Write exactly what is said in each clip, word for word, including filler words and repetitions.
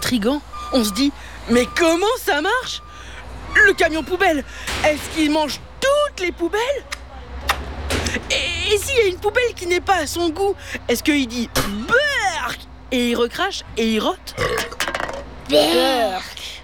intriguant. On se dit, mais comment ça marche? Le camion poubelle, est-ce qu'il mange toutes les poubelles? Et, et s'il y a une poubelle qui n'est pas à son goût, est-ce qu'il dit Berk et il recrache et il rote? Berk.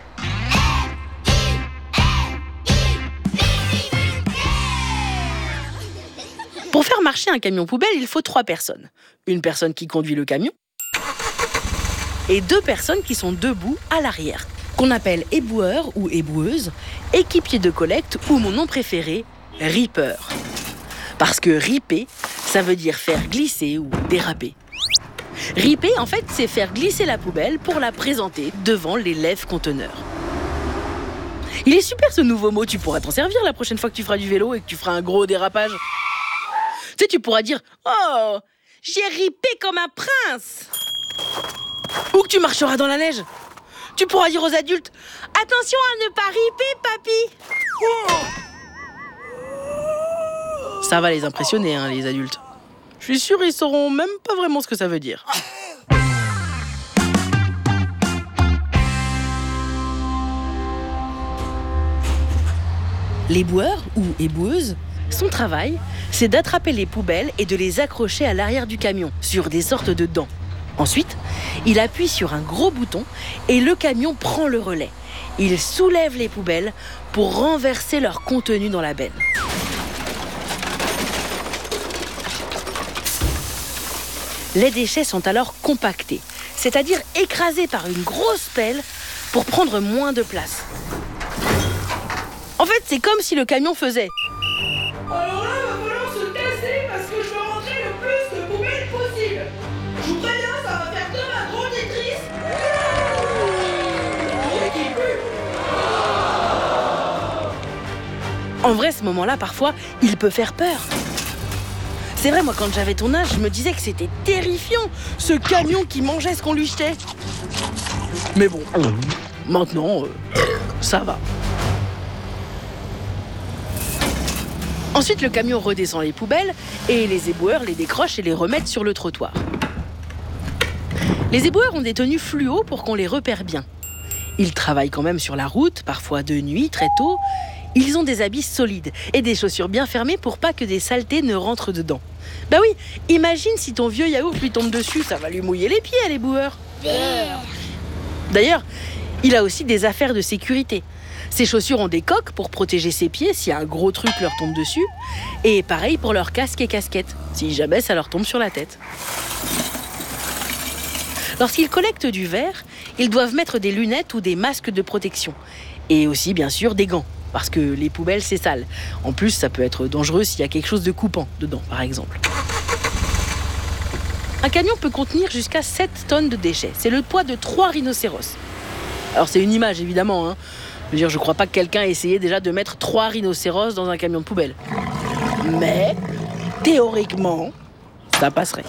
Pour faire marcher un camion poubelle, il faut trois personnes. Une personne qui conduit le camion et deux personnes qui sont debout à l'arrière, qu'on appelle éboueur ou éboueuse, équipier de collecte ou mon nom préféré, ripper. Parce que ripper, ça veut dire faire glisser ou déraper. Ripper, en fait, c'est faire glisser la poubelle pour la présenter devant l'élève conteneur. Il est super ce nouveau mot, tu pourras t'en servir la prochaine fois que tu feras du vélo et que tu feras un gros dérapage. Tu sais, tu pourras dire « Oh, j'ai ripé comme un prince !» Ou que tu marcheras dans la neige. Tu pourras dire aux adultes « Attention à ne pas riper, papy !» oh Ça va les impressionner, hein, les adultes. Je suis sûr ils sauront même pas vraiment ce que ça veut dire. L'éboueur ou éboueuse, son travail, c'est d'attraper les poubelles et de les accrocher à l'arrière du camion, sur des sortes de dents. Ensuite, il appuie sur un gros bouton et le camion prend le relais. Il soulève les poubelles pour renverser leur contenu dans la benne. Les déchets sont alors compactés, c'est-à-dire écrasés par une grosse pelle pour prendre moins de place. En fait, c'est comme si le camion faisait « Alors là, il va falloir se casser parce que je veux rentrer le plus de poubelles possible. Je vous préviens, ça va faire comme un gros Tetris. En vrai, ce moment-là, parfois, il peut faire peur. C'est vrai, moi, quand j'avais ton âge, je me disais que c'était terrifiant, ce camion qui mangeait ce qu'on lui jetait. Mais bon, maintenant, euh, ça va. Ensuite, le camion redescend les poubelles et les éboueurs les décrochent et les remettent sur le trottoir. Les éboueurs ont des tenues fluo pour qu'on les repère bien. Ils travaillent quand même sur la route, parfois de nuit, très tôt. Ils ont des habits solides et des chaussures bien fermées pour pas que des saletés ne rentrent dedans. Bah oui, imagine si ton vieux yaourt lui tombe dessus, ça va lui mouiller les pieds à l'éboueur. D'ailleurs, il a aussi des affaires de sécurité. Ses chaussures ont des coques pour protéger ses pieds si un gros truc leur tombe dessus. Et pareil pour leurs casques et casquettes, si jamais ça leur tombe sur la tête. Lorsqu'ils collectent du verre, ils doivent mettre des lunettes ou des masques de protection. Et aussi, bien sûr, des gants, parce que les poubelles, c'est sale. En plus, ça peut être dangereux s'il y a quelque chose de coupant dedans, par exemple. Un camion peut contenir jusqu'à sept tonnes de déchets. C'est le poids de trois rhinocéros. Alors, c'est une image, évidemment, hein. Je veux dire, je crois pas que quelqu'un ait essayé déjà de mettre trois rhinocéros dans un camion de poubelle. Mais, théoriquement, ça passerait.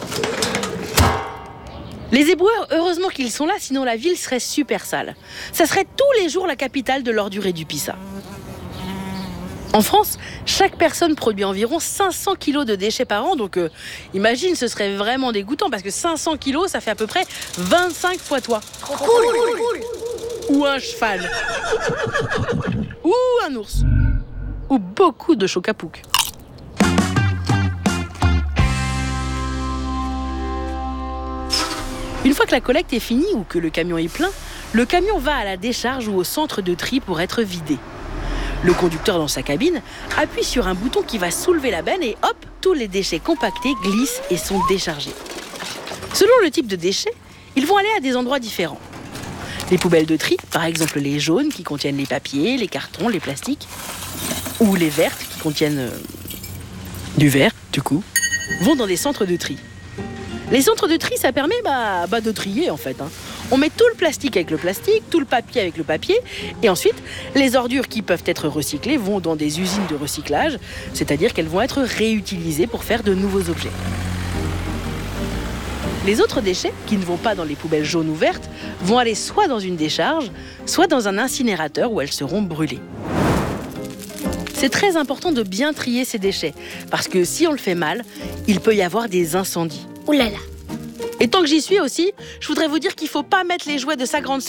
Les éboueurs, heureusement qu'ils sont là, sinon la ville serait super sale. Ça serait tous les jours la capitale de l'ordure et du pissa. En France, chaque personne produit environ cinq cents kilos de déchets par an, donc euh, imagine, ce serait vraiment dégoûtant, parce que cinq cents kilos, ça fait à peu près vingt-cinq fois toi. Cool, cool, cool. Ou un cheval. Ou un ours. Ou beaucoup de choc-à-pouc. Une fois que la collecte est finie ou que le camion est plein, le camion va à la décharge ou au centre de tri pour être vidé. Le conducteur dans sa cabine appuie sur un bouton qui va soulever la benne et hop, tous les déchets compactés glissent et sont déchargés. Selon le type de déchets, ils vont aller à des endroits différents. Les poubelles de tri, par exemple les jaunes qui contiennent les papiers, les cartons, les plastiques, ou les vertes qui contiennent euh, du verre, du coup, vont dans des centres de tri. Les centres de tri, ça permet bah, bah, de trier en fait. Hein. On met tout le plastique avec le plastique, tout le papier avec le papier, et ensuite, les ordures qui peuvent être recyclées vont dans des usines de recyclage, c'est-à-dire qu'elles vont être réutilisées pour faire de nouveaux objets. Les autres déchets, qui ne vont pas dans les poubelles jaunes ou vertes, vont aller soit dans une décharge, soit dans un incinérateur où elles seront brûlées. C'est très important de bien trier ces déchets, parce que si on le fait mal, il peut y avoir des incendies. Ouh là là. Et tant que j'y suis aussi, je voudrais vous dire qu'il ne faut pas mettre les jouets de sa grande sœur